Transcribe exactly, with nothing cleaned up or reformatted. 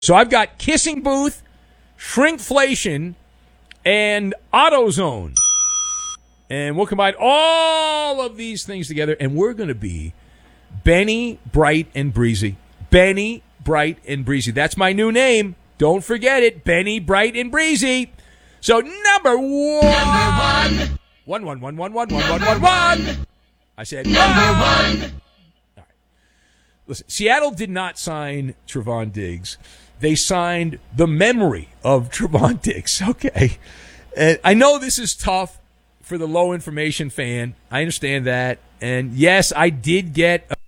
So I've got Kissing Booth, Shrinkflation, and AutoZone. And we'll combine all of these things together, and we're going to be Benny, Bright, and Breezy. Benny, Bright, and Breezy. That's my new name. Don't forget it. Benny, Bright, and Breezy. So number one. Number one. One, one, one, one, one, one, one, one, one. I said number one. one. All right. Listen, Seattle did not sign Trevon Diggs. They signed the memory of Trevon Diggs. Okay. And I know this is tough for the low information fan. I understand that. And yes, I did get a